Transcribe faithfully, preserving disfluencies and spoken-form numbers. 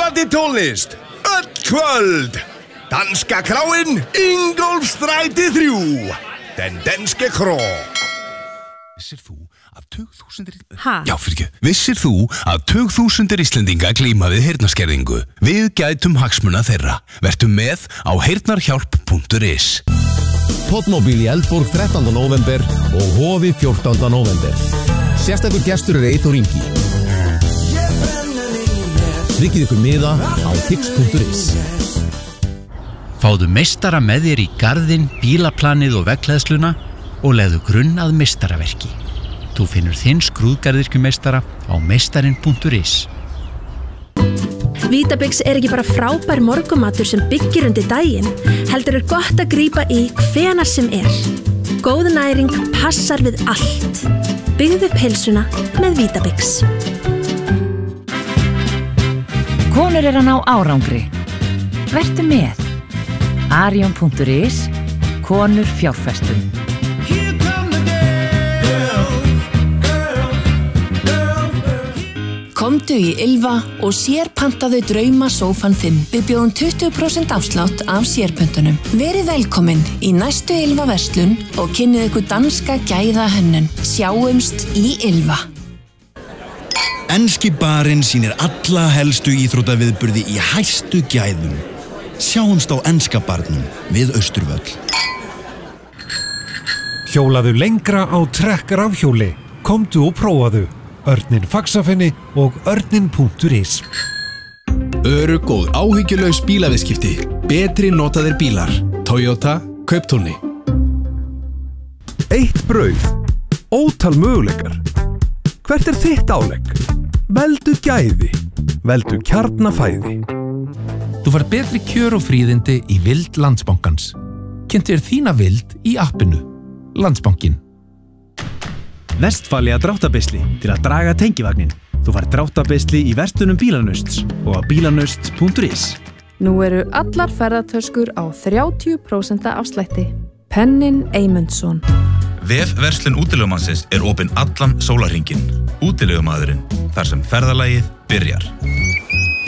Lifandi tónlist, öll kvöld. Danska kráin, Ingólfsstræti þrjú. Den danske krå. Vissir þú að tugþúsundir Ha? Já, fyrir ekki. Vissir þú að tugþúsundir Íslendinga glíma við heyrnarskerðingu? Við gætum hagsmuna þeirra. Vertu með á heyrnarhjálp punktur is. Poddmóbíl í Eldborg þrettánda nóvember og Hofi fjórtánda nóvember. Sérstakur gestur er Eyþór Ingi. Tryggið ykkur miða á tix punktur is. Fáðu meistara með þér í garðinn, bílaplanið og veggklæðsluna og legðu grunn að meistaraverki. Þú finnur þinn skrúðgarðyrkjumeistara á meistarinn punktur is. Vítabix er ekki bara frábær morgumatur sem byggir undir daginn, heldur er gott að grípa í hvenar sem er. Góð næring passar við allt. Byggðu upp heilsuna með Vítabix. Konur er að ná árangri. Vertu með. Arion punktur is, konur fjárfestum. Komdu í Ylva og sérpantaðu drauma sófan fimm. Við bjóðum tuttugu prósent afslátt af sérpöntunum. Verið velkomin í næstu Ylva verslun og kynnið ykkur danska gæða hönnun. Sjáumst í Ylva. Enski barinn sýnir alla helstu íþróttaviðburði í hæstu gæðum. Sjáumst á enska barnum við Austurvöll. Hjólaðu lengra á Trekk rafhjóli. Komdu og prófaðu. Örninn Faxafinni og örninn punktur is. Örugg og áhyggjulaus bílaviðskipti. Betri notaðir bílar. Toyota Kauptúni. Eitt brauð. Ótal möguleikar. Hvert er þitt álegg? Veldu gæði. Veldu kjarnafæði. Þú fær betri kjör og fríðindi í vild Landsbankans. Kynntu þér þína vild í appinu. Landsbankin. Vestfalía dráttarbeisli til að draga tengivagnin. Þú fær dráttarbeisli í verslunum Bílanausts og á bílanausts punktur is. Nú eru allar ferðartöskur á þrjátíu prósent afslætti. Pennin Eymundsson. Vefverslun útilegumannsins er opinn allan sólarhringinn. Útilegumaðurinn, þar sem ferðalagið byrjar.